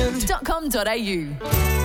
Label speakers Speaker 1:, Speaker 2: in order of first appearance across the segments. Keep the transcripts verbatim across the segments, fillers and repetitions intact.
Speaker 1: sears dot com dot a u.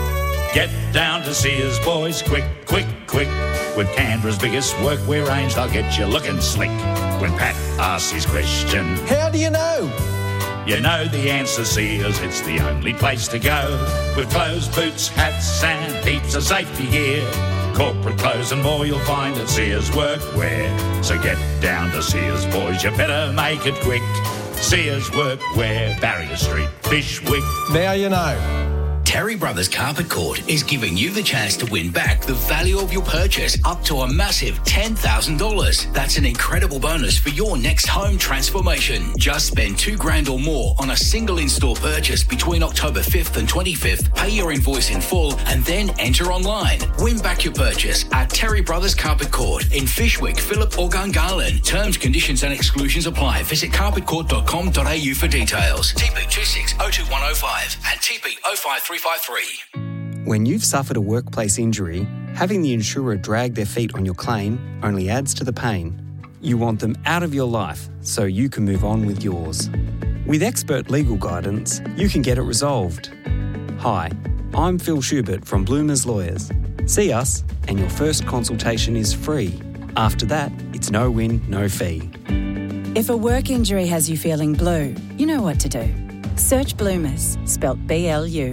Speaker 2: Get down to Sears, boys, quick, quick, quick. With Canberra's biggest workwear range, they'll get you looking slick. When Pat asks his question,
Speaker 3: how do you know?
Speaker 2: You know the answer, Sears, it's the only place to go. With clothes, boots, hats and heaps of safety gear. Corporate clothes and more you'll find at Sears Workwear. So get down to Sears, boys, you better make it quick. Sears Workwear, Barrier Street, Fishwick.
Speaker 3: Now you know.
Speaker 4: Terry Brothers Carpet Court is giving you the chance to win back the value of your purchase up to a massive ten thousand dollars. That's an incredible bonus for your next home transformation. Just spend two grand or more on a single in-store purchase between October fifth and twenty-fifth. Pay your invoice in full and then enter online. Win back your purchase at Terry Brothers Carpet Court in Fishwick, Phillip or Gungahlin. Terms, conditions and exclusions apply. Visit carpet court dot com dot a u for details. T P two six oh two one oh five and T P oh five three five three.
Speaker 5: When you've suffered a workplace injury, having the insurer drag their feet on your claim only adds to the pain. You want them out of your life so you can move on with yours. With expert legal guidance, you can get it resolved. Hi, I'm Phil Schubert from Bloomers Lawyers. See us and your first consultation is free. After that, it's no win, no fee.
Speaker 6: If a work injury has you feeling blue, you know what to do. Search Bloomers, spelt B L U.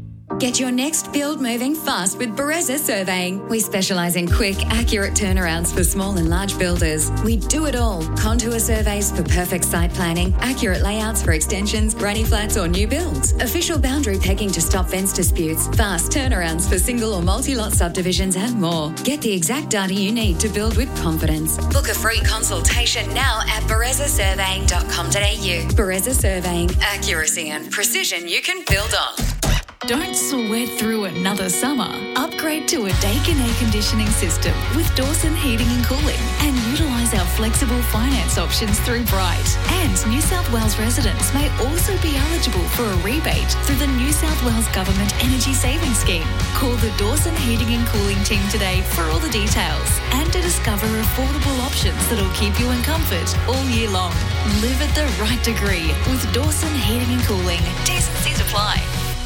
Speaker 7: Get your next build moving fast with Bereza Surveying. We specialise in quick, accurate turnarounds for small and large builders. We do it all. Contour surveys for perfect site planning, accurate layouts for extensions, granny flats or new builds, official boundary pegging to stop fence disputes, fast turnarounds for single or multi-lot subdivisions and more. Get the exact data you need to build with confidence. Book a free consultation now at bereza surveying dot com dot a u. Bereza Surveying. Accuracy and precision you can build on.
Speaker 8: Don't sweat through another summer. Upgrade to a Daikin air conditioning system with Dawson Heating and Cooling and utilise our flexible finance options through Bright. And New South Wales residents may also be eligible for a rebate through the New South Wales Government Energy Saving Scheme. Call the Dawson Heating and Cooling team today for all the details and to discover affordable options that'll keep you in comfort all year long. Live at the right degree with Dawson Heating and Cooling. T's and C's apply.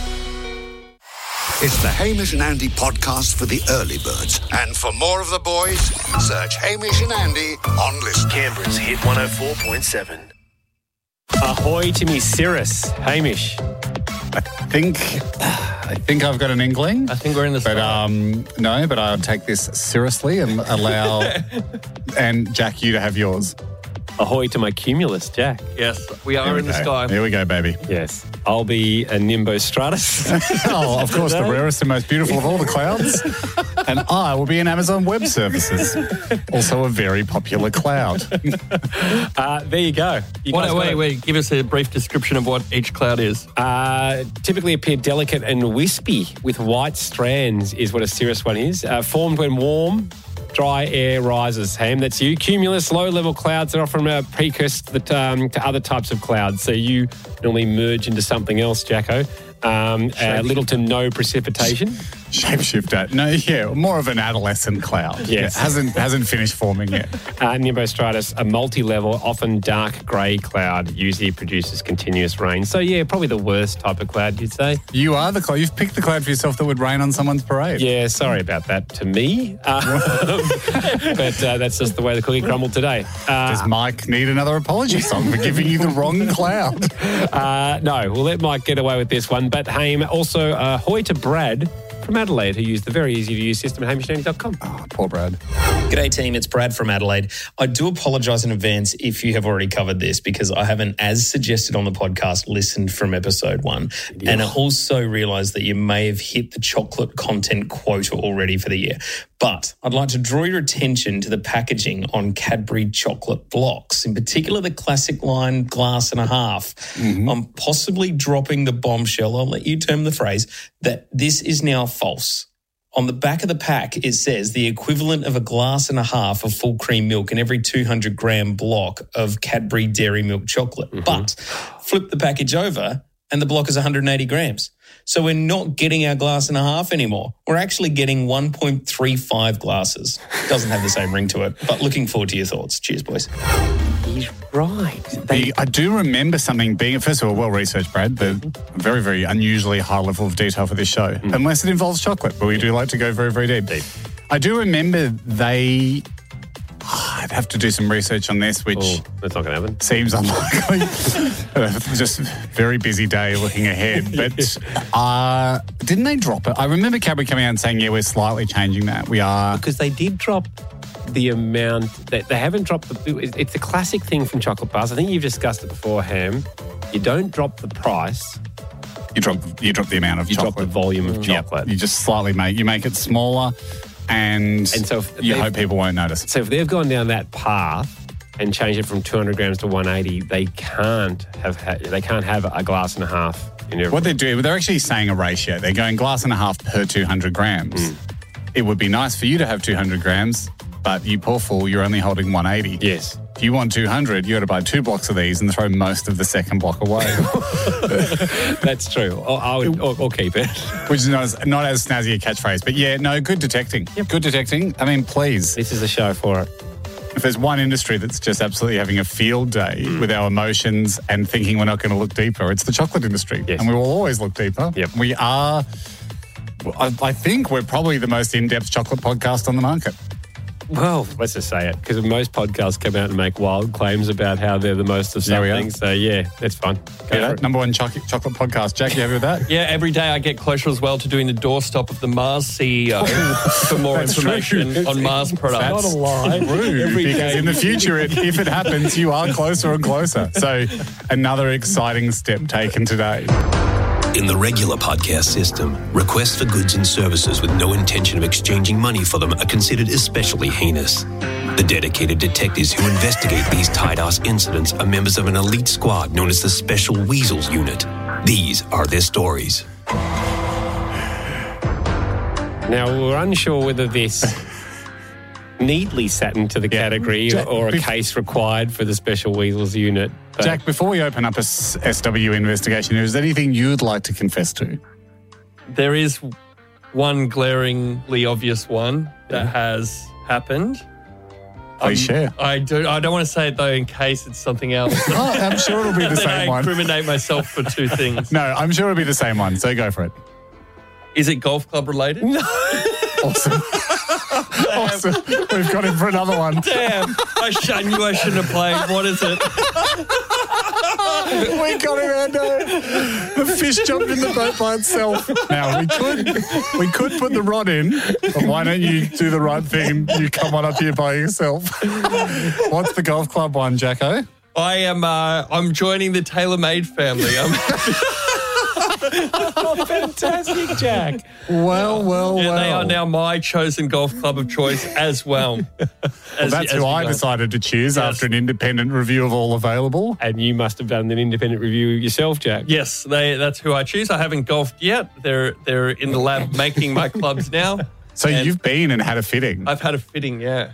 Speaker 9: It's the Hamish and Andy podcast for the early birds. And for more of the boys, search Hamish and Andy on Listen.
Speaker 10: Canberra's Hit one oh four point seven.
Speaker 11: Ahoy to me, Cirrus. Hamish.
Speaker 12: I think I think I've got an inkling.
Speaker 11: I think we're in the
Speaker 12: But um, no, but I'll take this seriously and allow and Jack, you to have yours.
Speaker 11: Ahoy to my cumulus, Jack.
Speaker 13: Yes, we are
Speaker 12: we
Speaker 13: in
Speaker 12: go.
Speaker 13: the sky.
Speaker 12: Here we go, baby.
Speaker 11: Yes. I'll be a Nimbostratus.
Speaker 12: Oh, of course, the rarest and most beautiful of all the clouds. And I will be in Amazon Web Services. Also a very popular cloud.
Speaker 11: uh, there you go. You
Speaker 13: Wait,
Speaker 11: guys
Speaker 13: wait,
Speaker 11: gotta-
Speaker 13: wait. Give us a brief description of what each cloud is.
Speaker 11: Uh, typically appear delicate and wispy with white strands is what a cirrus one is. Uh, formed when warm, dry air rises. Ham, that's you. Cumulus, low-level clouds are often a precursor to, the, um, to other types of clouds. So you normally merge into something else, Jacko. Um, uh, little to no precipitation.
Speaker 12: Shapeshifter. No, yeah, more of an adolescent cloud.
Speaker 11: Yes.
Speaker 12: Yeah, hasn't hasn't finished forming yet.
Speaker 11: Uh, Nimbostratus, a multi-level, often dark grey cloud, usually produces continuous rain. So, yeah, probably the worst type of cloud, you'd say.
Speaker 12: You are the cloud. You've picked the cloud for yourself that would rain on someone's parade.
Speaker 11: Yeah, sorry about that to me. Uh, but uh, that's just the way the cookie crumbled today. Uh,
Speaker 12: Does Mike need another apology song for giving you the wrong cloud?
Speaker 11: Uh, no, we'll let Mike get away with this one. But, Haim, also uh, hoy to Brad from Adelaide, who used the very easy-to-use system at hamish and andy dot com.
Speaker 12: Oh, poor Brad.
Speaker 14: G'day, team. It's Brad from Adelaide. I do apologise in advance if you have already covered this because I haven't, as suggested on the podcast, listened from episode one. Yeah. And I also realised that you may have hit the chocolate content quota already for the year. But I'd like to draw your attention to the packaging on Cadbury chocolate blocks, in particular the classic line glass and a half. Mm-hmm. I'm possibly dropping the bombshell, I'll let you term the phrase, that this is now false. On the back of the pack, it says the equivalent of a glass and a half of full cream milk in every two hundred gram block of Cadbury dairy milk chocolate. Mm-hmm. But flip the package over and the block is one hundred eighty grams. So we're not getting our glass and a half anymore. We're actually getting one point three five glasses. Doesn't have the same ring to it, but looking forward to your thoughts. Cheers, boys.
Speaker 11: He's right.
Speaker 12: They, I do remember something being, first of all, well-researched, Brad, the very, very unusually high level of detail for this show, mm. unless it involves chocolate, but we do like to go very, very deep. deep. I do remember they... Oh, I'd have to do some research on this, which
Speaker 11: oh, that's not going to happen.
Speaker 12: Seems unlikely. Just a very busy day looking ahead. But uh, didn't they drop it? I remember Cadbury coming out and saying, yeah, we're slightly changing that. We are.
Speaker 11: Because they did drop the amount. They, they haven't dropped the... It's a classic thing from chocolate bars. I think you've discussed it before, Ham. You don't drop the price.
Speaker 12: You drop, you drop the amount of
Speaker 11: you
Speaker 12: chocolate.
Speaker 11: You drop the volume of chocolate.
Speaker 12: Yep. You just slightly make... You make it smaller. And, and so you hope people won't notice.
Speaker 11: So if they've gone down that path and changed it from two hundred grams to one eighty, they can't have ha- they can't have a glass and a half in every.
Speaker 12: What they're doing, they're actually saying a ratio. They're going glass and a half per two hundred grams. Mm. It would be nice for you to have two hundred grams, but you poor fool, you're only holding one eighty.
Speaker 11: Yes.
Speaker 12: If you want two hundred, you got to buy two blocks of these and throw most of the second block away.
Speaker 11: That's true. I'll, I'll, I'll, I'll keep it.
Speaker 12: Which is not as, not as snazzy a catchphrase. But yeah, no, good detecting. Yep. Good detecting. I mean, please.
Speaker 11: This is a show for it.
Speaker 12: If there's one industry that's just absolutely having a field day mm. with our emotions and thinking we're not going to look deeper, it's the chocolate industry.
Speaker 11: Yes.
Speaker 12: And we will always look deeper.
Speaker 11: Yep.
Speaker 12: We are, I, I think we're probably the most in-depth chocolate podcast on the market.
Speaker 11: Well, let's just say it, because most podcasts come out and make wild claims about how they're the most of something. So, yeah, that's fun. Go
Speaker 12: yeah, number one cho- chocolate podcast. Jack, you happy with that?
Speaker 13: Yeah, every day I get closer as well to doing the doorstop of the Mars C E O for more information true. on Mars products.
Speaker 11: That's not a lie.
Speaker 12: Rude, every because day. In the future, it, if it happens, you are closer and closer. So, another exciting step taken today.
Speaker 1: In the regular podcast system, requests for goods and services with no intention of exchanging money for them are considered especially heinous. The dedicated detectives who investigate these tight-ass incidents are members of an elite squad known as the Special Weasels Unit. These are their stories.
Speaker 11: Now, we're unsure whether this neatly sat into the category Jack, or a bef- case required for the Special Weasels Unit. But
Speaker 12: Jack, before we open up a S W investigation, is there anything you'd like to confess to?
Speaker 13: There is one glaringly obvious one that yeah. has happened.
Speaker 12: Please um, share.
Speaker 13: I, do, I don't want to say it, though, in case it's something else.
Speaker 12: Oh, I'm sure it'll be the same
Speaker 13: I
Speaker 12: one.
Speaker 13: I incriminate myself for two things.
Speaker 12: No, I'm sure it'll be the same one, so go for it.
Speaker 13: Is it golf club related? No.
Speaker 12: Awesome. Awesome. We've got him for another one.
Speaker 13: Damn. I, sh- I knew I shouldn't have played. What is it?
Speaker 12: We got him, Ando. The fish jumped in the boat by itself. Now, we could we could put the rod in, but why don't you do the right thing and you come on up here by yourself? What's the golf club one, Jacko?
Speaker 13: I am, uh, I'm joining the TaylorMade family. I'm
Speaker 11: Oh, fantastic, Jack.
Speaker 12: Well, well,
Speaker 13: yeah,
Speaker 12: well.
Speaker 13: They are now my chosen golf club of choice as well.
Speaker 12: As, well that's
Speaker 13: as
Speaker 12: who I decided to choose yes. after an independent review of all available.
Speaker 11: And you must have done an independent review yourself, Jack.
Speaker 13: Yes, they, that's who I choose. I haven't golfed yet. They're they're in the lab making my clubs now.
Speaker 12: So you've been and had a fitting?
Speaker 13: I've had a fitting, yeah.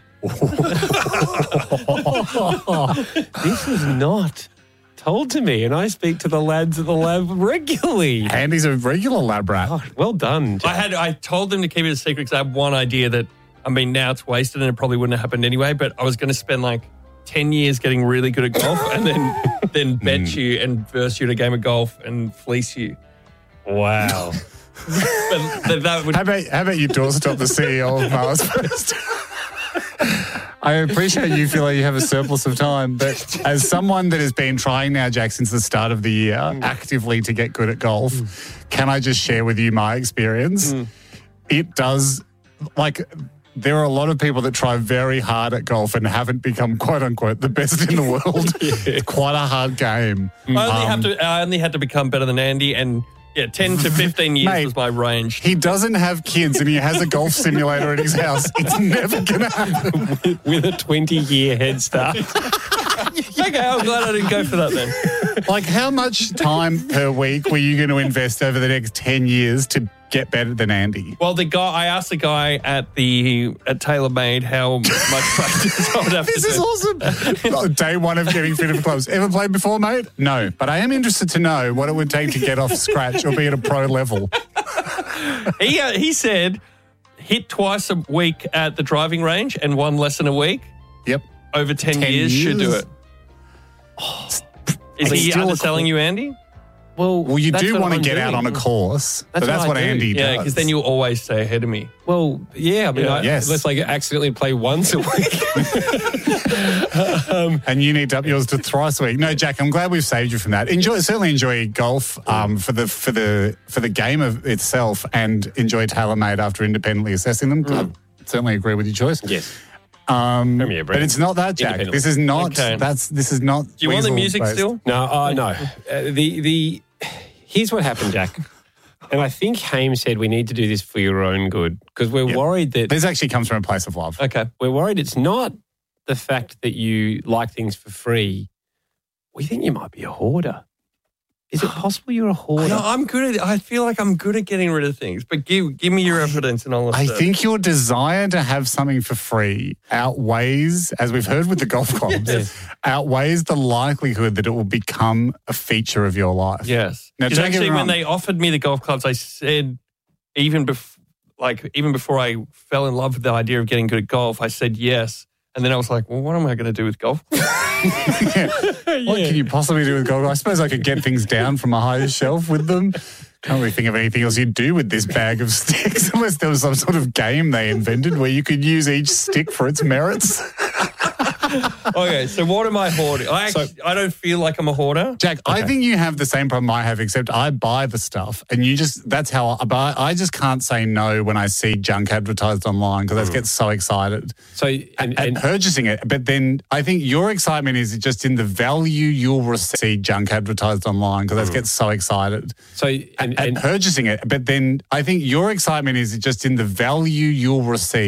Speaker 11: This is not told to me, and I speak to the lads at the lab regularly.
Speaker 12: Andy's a regular lab rat.
Speaker 11: Oh, well done, Jack.
Speaker 13: I had I told them to keep it a secret because I had one idea that, I mean, now it's wasted and it probably wouldn't have happened anyway, but I was going to spend like ten years getting really good at golf and then then bet mm. you and verse you in a game of golf and fleece you.
Speaker 11: Wow.
Speaker 13: but, but that would...
Speaker 12: How about, how about you doorstop the C E O of Mars first? I appreciate you feel like you have a surplus of time, but as someone that has been trying now, Jack, since the start of the year, mm. actively to get good at golf, mm. can I just share with you my experience? Mm. It does, like, there are a lot of people that try very hard at golf and haven't become, quote unquote, the best in the world. Yes. It's quite a hard game.
Speaker 13: I only,
Speaker 12: um,
Speaker 13: have to, I only had to become better than Andy, and yeah, ten to fifteen years Mate, was my range.
Speaker 12: He doesn't have kids and he has a golf simulator at his house. It's never going to happen.
Speaker 11: With, with a twenty-year head start.
Speaker 13: Okay, I'm glad I didn't go for that then.
Speaker 12: Like, how much time per week were you going to invest over the next ten years to get better than Andy?
Speaker 13: Well, the guy I asked the guy at the at TaylorMade how much practice I would have
Speaker 12: This
Speaker 13: to
Speaker 12: is
Speaker 13: do.
Speaker 12: awesome. Oh, day one of getting fit for clubs. Ever played before, mate? No. But I am interested to know what it would take to get off scratch or be at a pro level.
Speaker 13: He uh, he said hit twice a week at the driving range and one lesson a week.
Speaker 12: Yep.
Speaker 13: Over ten,
Speaker 12: ten
Speaker 13: years, should do
Speaker 12: years?
Speaker 13: it. Is
Speaker 12: Like
Speaker 13: he
Speaker 12: still a
Speaker 13: underselling
Speaker 12: qu-
Speaker 13: you, Andy?
Speaker 11: Well,
Speaker 12: Well, you
Speaker 11: that's
Speaker 12: do
Speaker 11: what
Speaker 12: want to
Speaker 11: I'm
Speaker 12: get out
Speaker 11: doing.
Speaker 12: on a course, but
Speaker 11: That's
Speaker 12: that's
Speaker 11: what
Speaker 12: what
Speaker 11: I do.
Speaker 12: Andy
Speaker 13: Yeah,
Speaker 12: does.
Speaker 13: because then you'll always stay ahead of me.
Speaker 11: Well, yeah, I mean,
Speaker 13: Yeah.
Speaker 11: I,
Speaker 12: Yes.
Speaker 11: let's like accidentally play once a week. um,
Speaker 12: and you need to up yours to thrice a week. No, Jack, I'm glad we've saved you from that. Enjoy, certainly enjoy golf um, for the for the for the game of itself, and enjoy TaylorMade after independently assessing them. I certainly agree with your choice.
Speaker 11: yes.
Speaker 12: Um,
Speaker 11: Premier
Speaker 12: but
Speaker 11: brand.
Speaker 12: it's not that, Jack.
Speaker 11: Independently.
Speaker 12: This is not.
Speaker 13: Okay.
Speaker 12: That's this is not.
Speaker 13: Do you want the
Speaker 12: weasel
Speaker 13: music
Speaker 12: based.
Speaker 13: still?
Speaker 11: No, oh, no. Uh, the, the, here's what happened, Jack. And I think Haim said we need to do this for your own good because we're
Speaker 12: Yep.
Speaker 11: worried that
Speaker 12: This actually comes from a place of love.
Speaker 13: Okay.
Speaker 11: we're worried it's not the fact that you like things for free. We think you might be a hoarder. Is it possible you're a hoarder?
Speaker 13: No, I'm good at it. I feel like I'm good at getting rid of things, but give give me your evidence and I'll
Speaker 12: I
Speaker 13: assert.
Speaker 12: think your desire to have something for free outweighs, as we've heard with the golf clubs,
Speaker 13: Yes.
Speaker 12: outweighs the likelihood that it will become a feature of your life.
Speaker 13: Yes.
Speaker 12: Now,
Speaker 13: Because
Speaker 12: don't get
Speaker 13: actually,
Speaker 12: me
Speaker 13: when
Speaker 12: wrong.
Speaker 13: they offered me the golf clubs, I said, even before, like even before I fell in love with the idea of getting good at golf, I said yes. And then I was like, well, what am I going to do with golf?
Speaker 12: Yeah. What can you possibly do with golf? I suppose I could get things down from a higher shelf with them. Can't really think of anything else you'd do with this bag of sticks unless there was some sort of game they invented where you could use each stick for its merits.
Speaker 13: Okay, so what am I hoarding? I actually, I don't feel like I'm a hoarder.
Speaker 12: Jack, I think you have the same problem I have, except I buy the stuff and you just, that's how I buy. I just can't say no when I see junk advertised online because I just get so excited
Speaker 11: So, and,
Speaker 12: at
Speaker 11: and
Speaker 12: purchasing it. But then I think your excitement is just in the value you'll receive junk advertised online because I just get so excited
Speaker 11: so, and,
Speaker 12: at
Speaker 11: and
Speaker 12: purchasing it. But then I think your excitement is just in the value you'll receive